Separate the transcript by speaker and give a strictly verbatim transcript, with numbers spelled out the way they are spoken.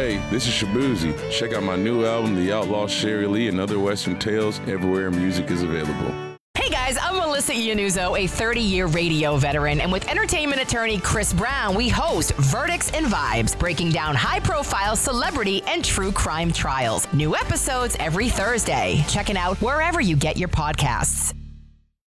Speaker 1: Hey, this is Shabuzi. Check out my new album, The Outlaw Sherry Lee and Other Western Tales, everywhere music is available.
Speaker 2: Hey guys, I'm Melissa Iannuzzo, a thirty-year radio veteran, and with entertainment attorney Chris Brown, we host Verdicts and Vibes, breaking down high-profile celebrity and true crime trials. New episodes every Thursday. Check it out wherever you get your podcasts.